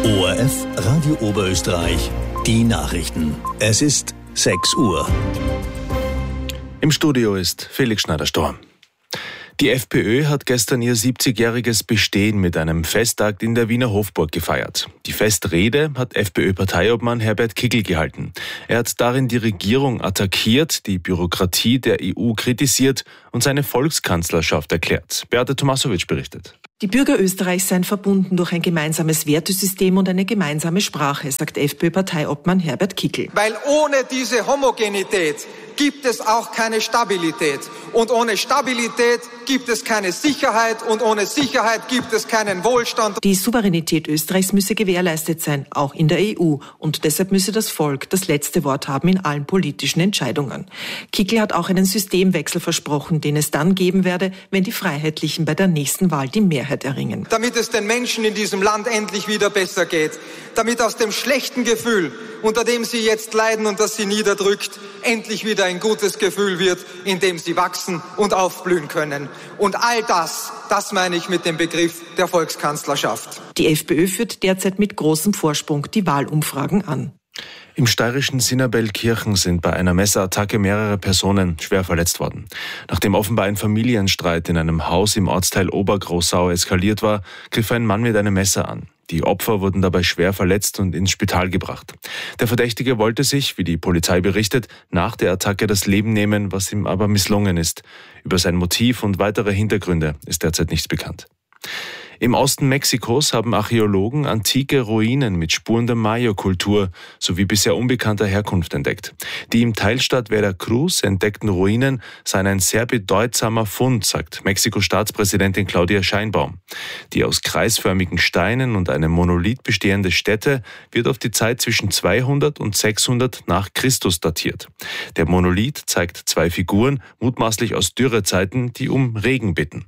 ORF Radio Oberösterreich, die Nachrichten. Es ist 6 Uhr. Im Studio ist Felix Schneider-Storm. Die FPÖ hat gestern ihr 70-jähriges Bestehen mit einem Festakt in der Wiener Hofburg gefeiert. Die Festrede hat FPÖ-Parteiobmann Herbert Kickl gehalten. Er hat darin die Regierung attackiert, die Bürokratie der EU kritisiert und seine Volkskanzlerschaft erklärt. Beate Tomasovic berichtet. Die Bürger Österreichs seien verbunden durch ein gemeinsames Wertesystem und eine gemeinsame Sprache, sagt FPÖ-Parteiobmann Herbert Kickl. Weil ohne diese Homogenität gibt es auch keine Stabilität. Und ohne Stabilität gibt es keine Sicherheit. Und ohne Sicherheit gibt es keinen Wohlstand. Die Souveränität Österreichs müsse gewährleistet sein, auch in der EU. Und deshalb müsse das Volk das letzte Wort haben in allen politischen Entscheidungen. Kickl hat auch einen Systemwechsel versprochen, den es dann geben werde, wenn die Freiheitlichen bei der nächsten Wahl die Mehrheit erringen. Damit es den Menschen in diesem Land endlich wieder besser geht. Damit aus dem schlechten Gefühl, unter dem sie jetzt leiden und das sie niederdrückt, endlich wieder ein gutes Gefühl wird, in dem sie wachsen und aufblühen können. Und all das meine ich mit dem Begriff der Volkskanzlerschaft. Die FPÖ führt derzeit mit großem Vorsprung die Wahlumfragen an. Im steirischen Sinnerbellkirchen sind bei einer Messerattacke mehrere Personen schwer verletzt worden. Nachdem offenbar ein Familienstreit in einem Haus im Ortsteil Obergroßau eskaliert war, griff ein Mann mit einem Messer an. Die Opfer wurden dabei schwer verletzt und ins Spital gebracht. Der Verdächtige wollte sich, wie die Polizei berichtet, nach der Attacke das Leben nehmen, was ihm aber misslungen ist. Über sein Motiv und weitere Hintergründe ist derzeit nichts bekannt. Im Osten Mexikos haben Archäologen antike Ruinen mit Spuren der Maya-Kultur sowie bisher unbekannter Herkunft entdeckt. Die im Teilstaat Veracruz entdeckten Ruinen seien ein sehr bedeutsamer Fund, sagt Mexiko-Staatspräsidentin Claudia Sheinbaum. Die aus kreisförmigen Steinen und einem Monolith bestehende Stätte wird auf die Zeit zwischen 200 und 600 nach Christus datiert. Der Monolith zeigt 2 Figuren, mutmaßlich aus Dürrezeiten, die um Regen bitten.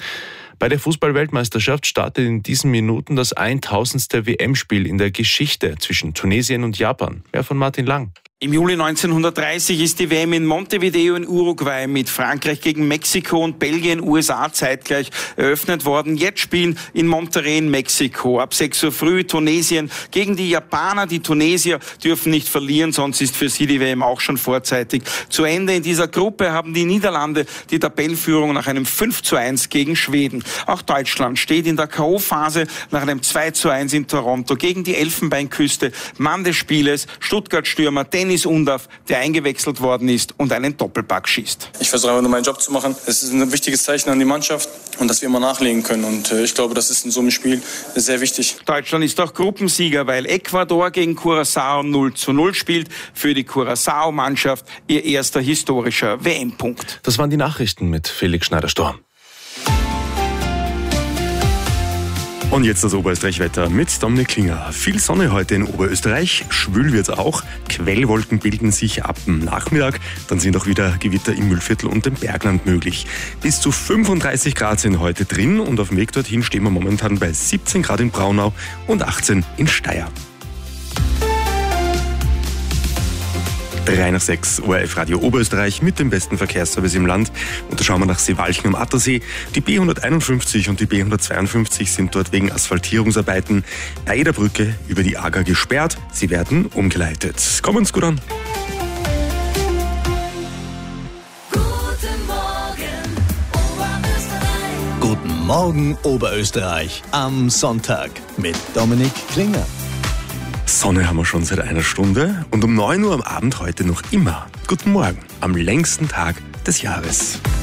Bei der Fußball-Weltmeisterschaft startet in diesen Minuten das 1000. WM-Spiel in der Geschichte zwischen Tunesien und Japan. Mehr von Martin Lang. Im Juli 1930 ist die WM in Montevideo in Uruguay mit Frankreich gegen Mexiko und Belgien, USA zeitgleich eröffnet worden. Jetzt spielen in Monterrey in Mexiko ab 6 Uhr früh Tunesien gegen die Japaner. Die Tunesier dürfen nicht verlieren, sonst ist für sie die WM auch schon vorzeitig zu Ende. In dieser Gruppe haben die Niederlande die Tabellenführung nach einem 5:1 gegen Schweden. Auch Deutschland steht in der K.O.-Phase nach einem 2:1 in Toronto gegen die Elfenbeinküste. Mann des Spieles, Stuttgart-Stürmer Dennis Undaff, der eingewechselt worden ist und einen Doppelpack schießt. Ich versuche einfach nur meinen Job zu machen. Es ist ein wichtiges Zeichen an die Mannschaft und dass wir immer nachlegen können. Und ich glaube, das ist in so einem Spiel sehr wichtig. Deutschland ist auch Gruppensieger, weil Ecuador gegen Curaçao 0:0 spielt. Für die Curaçao-Mannschaft ihr erster historischer WM-Punkt. Das waren die Nachrichten mit Felix Schneider-Storm. Und jetzt das Oberösterreich-Wetter mit Dominik Klinger. Viel Sonne heute in Oberösterreich, schwül wird's auch. Quellwolken bilden sich ab dem Nachmittag. Dann sind auch wieder Gewitter im Mühlviertel und dem Bergland möglich. Bis zu 35 Grad sind heute drin und auf dem Weg dorthin stehen wir momentan bei 17 Grad in Braunau und 18 in Steyr. 3:06 ORF Radio Oberösterreich mit dem besten Verkehrsservice im Land. Und da schauen wir nach Seewalchen am Attersee. Die B151 und die B152 sind dort wegen Asphaltierungsarbeiten bei jeder Brücke über die Aga gesperrt. Sie werden umgeleitet. Kommen's gut an. Guten Morgen Oberösterreich am Sonntag mit Dominik Klinger. Sonne haben wir schon seit einer Stunde und um 9 Uhr am Abend heute noch immer. Guten Morgen am längsten Tag des Jahres.